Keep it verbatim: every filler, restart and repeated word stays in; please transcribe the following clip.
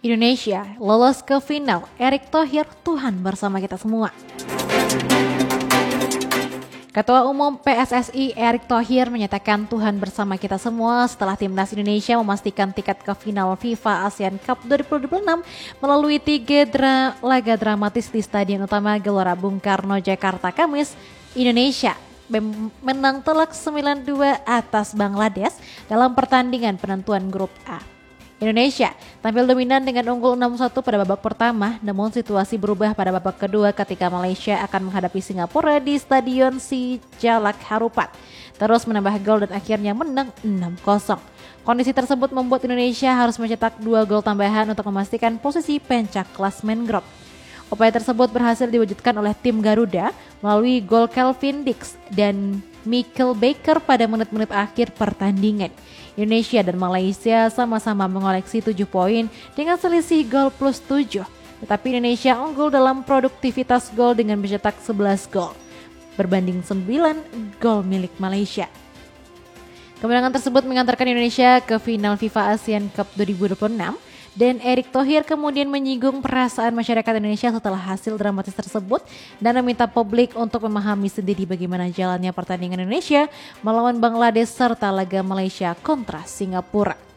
Indonesia lolos ke final, Erick Thohir Tuhan bersama kita semua. Ketua Umum P S S I Erick Thohir menyatakan Tuhan bersama kita semua setelah timnas Indonesia memastikan tiket ke final FIFA ASEAN Cup dua ribu dua puluh enam melalui tiga dra- laga dramatis di Stadion Utama Gelora Bung Karno, Jakarta, Kamis. Indonesia menang telak sembilan dua atas Bangladesh dalam pertandingan penentuan grup A. Indonesia tampil dominan dengan unggul enam satu pada babak pertama, namun situasi berubah pada babak kedua ketika Malaysia akan menghadapi Singapura di Stadion Sijalak Harupat. Terus menambah gol dan akhirnya menang enam kosong. Kondisi tersebut membuat Indonesia harus mencetak dua gol tambahan untuk memastikan posisi pencak klasmen grup. Upaya tersebut berhasil diwujudkan oleh tim Garuda melalui gol Kelvin Dix dan Michael Baker pada menit-menit akhir pertandingan. Indonesia dan Malaysia sama-sama mengoleksi tujuh poin dengan selisih gol plus tujuh. Tetapi Indonesia unggul dalam produktivitas gol dengan mencetak sebelas gol berbanding sembilan gol milik Malaysia. Kemenangan tersebut mengantarkan Indonesia ke final FIFA ASEAN Cup dua ribu dua puluh enam. Dan Erick Thohir kemudian menyinggung perasaan masyarakat Indonesia setelah hasil dramatis tersebut dan meminta publik untuk memahami sendiri bagaimana jalannya pertandingan Indonesia melawan Bangladesh serta laga Malaysia kontra Singapura.